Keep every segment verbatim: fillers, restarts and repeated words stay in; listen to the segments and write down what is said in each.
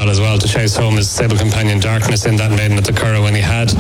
well as well to chase home his stable companion Darkness in that maiden at the Curragh when he had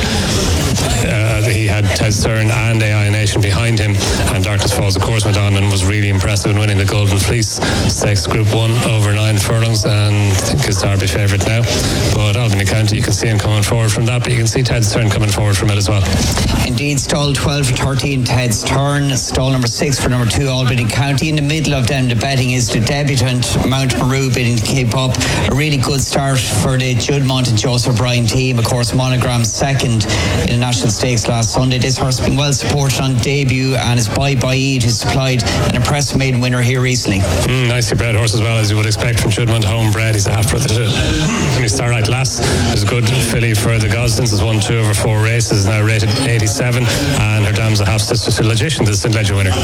uh, he had Ted Stern and A I Nation behind him, and Darkness Falls of course went on and was really impressive in winning the Golden Fleece Stakes Group one over nine furlongs, and I think is Derby favourite now. But Albany County, you can see him coming forward from that, but you can see Ted Stern coming forward from it as well. Indeed, stall twelve for thirteen, Ted's Turn. Stall number six for number two, Albany County. In the middle of them, the betting is the debutant Mount Maru bidding to keep up. A really good start for the Juddmonte and Joseph O'Brien team. Of course, Monogram second in the National Stakes last Sunday. This horse has been well supported on debut, and is Bye Bye Eid, who supplied an impressive maiden winner here recently. Mm, nicely bred horse as well, as you would expect from Juddmonte, homebred. He's a half brother to when he started right last. There's a good filly for the Goslins. Has won two over four races, now rated eighty-seven, and her dam's a half sister to Logician, the Saint Leger winner.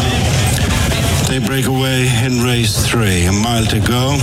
They break away in race three. A mile to go.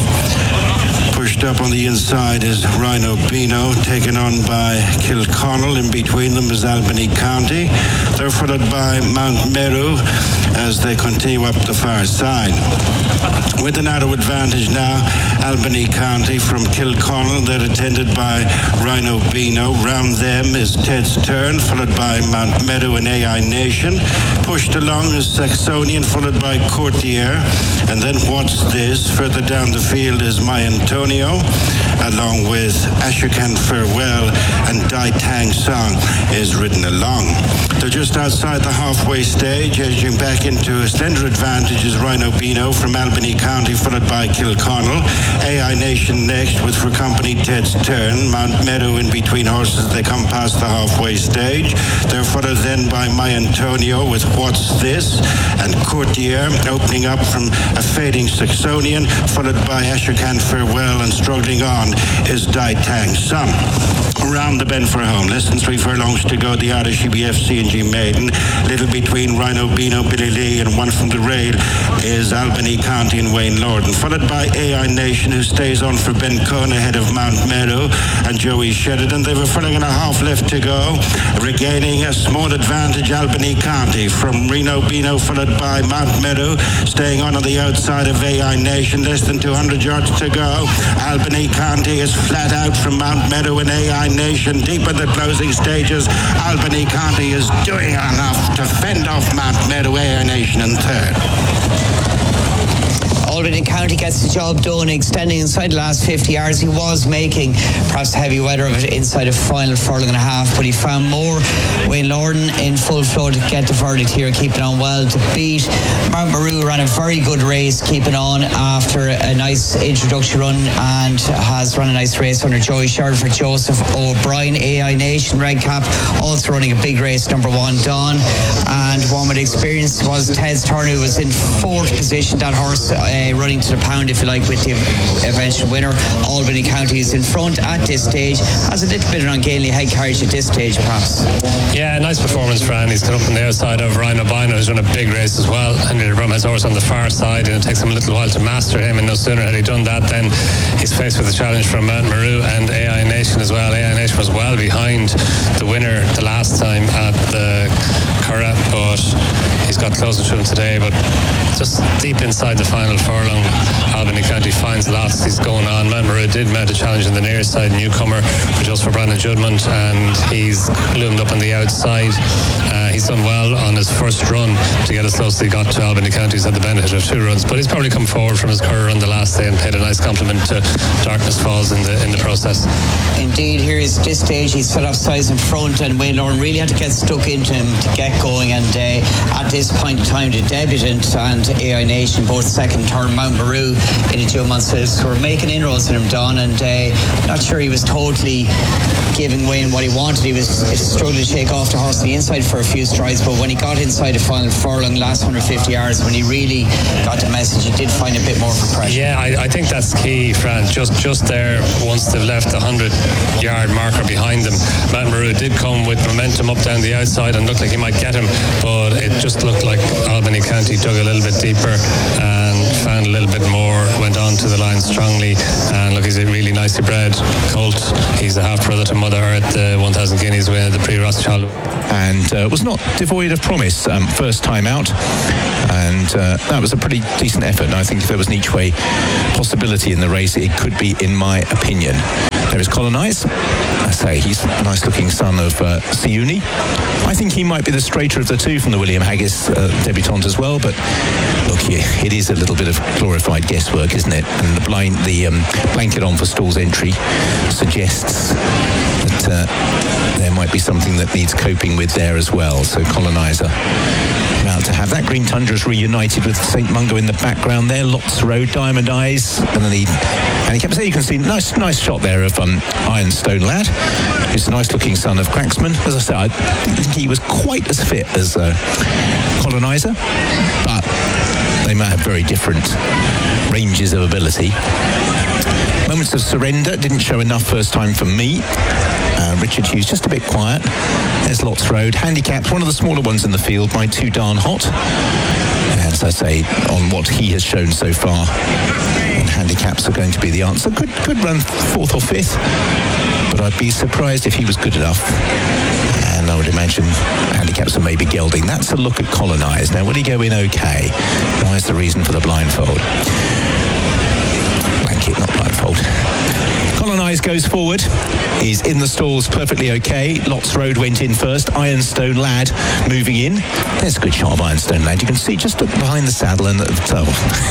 Pushed up on the inside is Rhino Beano, taken on by Kilconnell. In between them is Albany County. They're followed by Mount Meru as they continue up the far side. With an narrow advantage now, Albany County from Kilconnell. They're attended by Rhino Beano. Round them is Ted's Turn, followed by Mount Meadow and A I Nation. Pushed along is Saxonian, followed by Courtier. And then What's This? Further down the field is My Antonio, along with Ashokan Farewell, and Dai Tang Song is ridden along. They're just outside the halfway stage. Edging back into a slender advantage is Rhino Beano from Albany County, followed by Kilconnell. A I Nation next with for company Ted's Turn. Mount Meadow in between horses. They come past the halfway stage. They're followed then by My Antonio with What's This? And Courtier opening up from a fading Saxonian, followed by Ashokan Farewell, and struggling on is Dai Tang Sum. Around the bend for home, less than three furlongs to go. The Irish E B F C and G Maiden. Little between Rhino Beano, Billy Lee, and one from the rail is Albany County and Wayne Lorden, followed by A I Nation, who stays on for Ben Cohn ahead of Mount Meadow and Joey Sheridan. They were furlong and a half left to go, regaining a small advantage. Albany County from Reno Beano, followed by Mount Meadow, staying on on the outside of A I Nation. Less than two hundred yards to go. Albany County is flat out from Mount Meadow and A I Nation. Deep in the closing stages, Albany County is doing enough to fend off Mount Meadow. A I Nation in third. Albany County gets the job done, extending inside the last fifty yards. He was making perhaps heavy weather of it inside a final furlong and a half, but he found more. Wayne Lorden in full flow to get the verdict here, keeping on well to beat. Mount Maru ran a very good race, keeping on after a nice introduction run, and has run a nice race under Joey Sheridan for Joseph O'Brien. A I Nation Red Cap also running a big race, number one Dawn, and one with experience was Ted's Turn, who was in fourth position. That horse uh, running to the pound, if you like, with the eventual winner. Albany County is in front at this stage, has a little bit of an ungainly head carriage at this stage perhaps. Yeah, nice performance for Andy. He's got up on the outside of Rhino Beano, who's run a big race as well, and he'll run his horse on the far side, and it takes him a little while to master him, and no sooner had he done that than he's faced with a challenge from Mount Maru and A I Nation as well. A I Nation was well behind the winner the last time at the Curragh, but he's got closer to him today. But just deep inside the final furlong, Albany County finds lots. He's going on. Mount Maru did mount a challenge on the near side, newcomer for just for Brandon Juddmonte, and he's loomed up on the outside. Uh, he's done well on his first run to get as close as he got to Albany County. He's had the benefit of two runs, but he's probably come forward from his Curragh run the last day and paid a nice compliment to Darkness Falls in the in the process. Indeed, here is this stage. He's set off size in front, and Wayne Lorden really had to get stuck into him to get going. And uh, at this point in time, the debutant and A I Nation, both second turn, Mount Maru in the Joe Monsters, were making inroads in him, Don, and uh, not sure he was totally giving Wayne what he wanted. He was struggling to shake off the horse on the inside for a few strides, but when he got inside the final furlong, last one hundred fifty yards, when he really got the message, he did find a bit more for pressure. Yeah, I, I think that's key, Fran. Just just there, once they've left the one hundred yard marker behind them, Mount Maru did come with momentum up down the outside and looked like he might get him, but it just looked like Albany County dug a little bit deeper and found a little bit more, went on to the line strongly, and look, he's a really nicely bred colt. He's a half brother to Mother Earth, the one thousand guineas winner, the pre-Rothschild. And uh, was not devoid of promise um, first time out, and uh, that was a pretty decent effort. And I think if there was an each way possibility in the race, it could be, in my opinion. There is Colonize. I say he's a nice-looking son of uh, Siuni. I think he might be the straighter of the two from the William Haggis uh, debutant as well. But look here, it is a little bit of glorified guesswork, isn't it? And the blind, the um, blanket on for Stall's entry suggests that uh, there might be something that needs coping with there as well. So Colonizer about to have that. Green Tundra's reunited with Saint Mungo in the background there. Lots Road, Diamond Eyes, and then the handicap. So you can see nice, nice shot there of um, Ironstone Lad, who's a nice-looking son of Cracksman. As I said, I didn't think he was quite as fit as uh, Colonizer, but they might have very different ranges of ability. Moments of Surrender didn't show enough first time for me. Uh, Richard Hughes just a bit quiet. There's Lots Road. Handicapped, one of the smaller ones in the field by Too Darn Hot. And as I say, on what he has shown so far, and handicaps are going to be the answer. Could, could run fourth or fifth, but I'd be surprised if he was good enough. And I would imagine handicaps are maybe gelding. That's a look at Colonize. Now, will he go in okay? Why is the reason for the blindfold? Blanket, not blindfold. Colonize goes forward. He's in the stalls perfectly okay. Lots Road went in first. Ironstone Lad moving in. There's a good shot of Ironstone Lad. You can see just behind the saddle and the oh.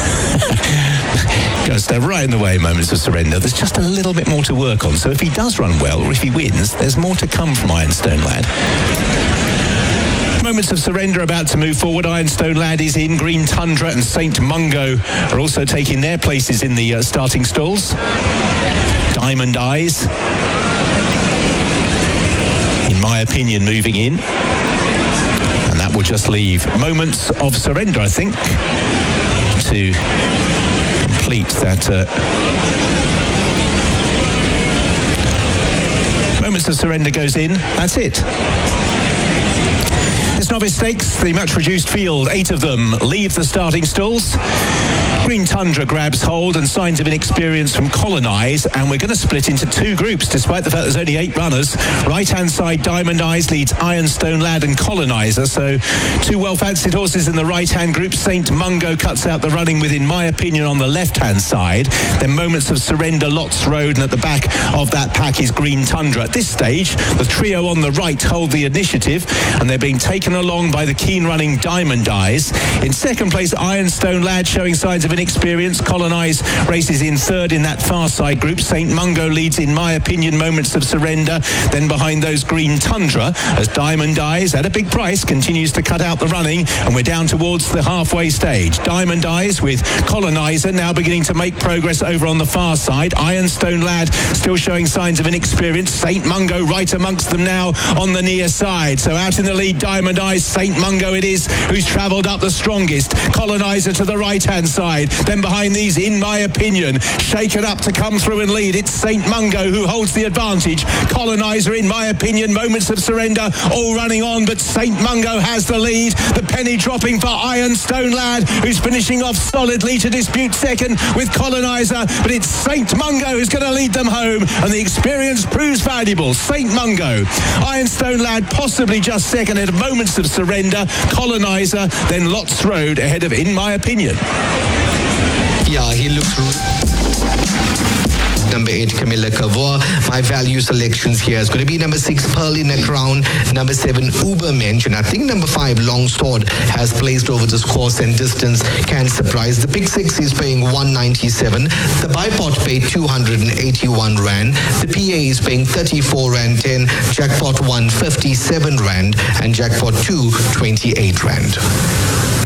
Goes there right in the way. Moments of Surrender. There's just a little bit more to work on. So if he does run well, or if he wins, there's more to come from Ironstone Lad. Moments of Surrender about to move forward. Ironstone Lad is in. Green Tundra and Saint Mungo are also taking their places in the uh, starting stalls. Diamond Eyes, in my opinion, moving in. And that will just leave Moments of Surrender, I think, to complete that. Uh... Moments of Surrender goes in. That's it. This Novice Stakes, the much reduced field, eight of them leave the starting stalls. Green Tundra grabs hold, and signs of inexperience from Colonize, and we're going to split into two groups despite the fact there's only eight runners. Right hand side, Diamond Eyes leads Ironstone Lad and Colonizer, so two well fancied horses in the right hand group. Saint Mungo cuts out the running with, in my opinion, on the left hand side. Then Moments of Surrender, Lots Road, and at the back of that pack is Green Tundra. At this stage, the trio on the right hold the initiative, and they're being taken along by the keen running Diamond Eyes. In second place, Ironstone Lad showing signs of inexperience. Colonize races in third in that far side group. Saint Mungo leads, in my opinion, Moments of Surrender. Then behind those, Green Tundra, as Diamond Eyes, at a big price, continues to cut out the running, and we're down towards the halfway stage. Diamond Eyes with Colonizer now beginning to make progress over on the far side. Ironstone Lad still showing signs of inexperience. Saint Mungo right amongst them now on the near side. So out in the lead, Diamond Eyes. Saint Mungo it is who's travelled up the strongest. Colonizer to the right hand side. Then behind these, in my opinion, shaken up to come through and lead, it's Saint Mungo who holds the advantage. Colonizer, in my opinion, Moments of Surrender all running on, but Saint Mungo has the lead. The penny dropping for Ironstone Lad, who's finishing off solidly to dispute second with Colonizer, but it's Saint Mungo who's going to lead them home, and the experience proves valuable. Saint Mungo, Ironstone Lad possibly just second at Moments of Surrender, Colonizer, then Lots Road ahead of, in my opinion. Yeah, he looks... Number eight, Camilla Cavour. My value selections here is going to be number six, Pearl in a Crown, number seven, Ubermensch, and I think number five, Long Sword, has placed over this course and distance can surprise. The pick six is paying one ninety-seven. The bipot paid two hundred eighty-one rand. The P A is paying thirty-four rand ten. Jackpot one fifty-seven rand, and jackpot two twenty-eight rand.